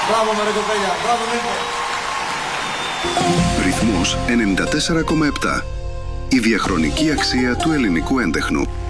Μπράβο με ρε κοπέλια, μπράβο Νίκο. Ρυθμός 94,7. Η διαχρονική αξία του ελληνικού έντεχνου.